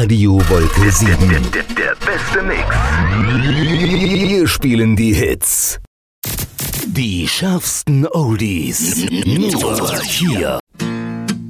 Radio Wolke 7. Der beste Mix. Wir spielen die Hits. Die schärfsten Oldies. Nur hier